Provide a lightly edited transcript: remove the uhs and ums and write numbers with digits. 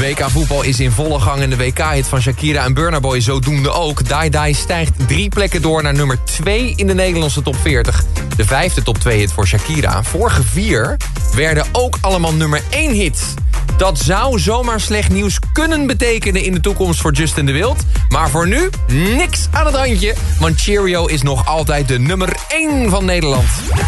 WK voetbal is in volle gang en de WK-hit van Shakira en Burna Boy zodoende ook. Dai Dai stijgt 3 plekken door naar nummer 2 in de Nederlandse top 40. De 5e top 2-hit voor Shakira. Vorige 4 werden ook allemaal nummer 1 hits. Dat zou zomaar slecht nieuws kunnen betekenen in de toekomst voor Justin de Wild. Maar voor nu, niks aan het handje. Want Cheerio is nog altijd de nummer 1 van Nederland.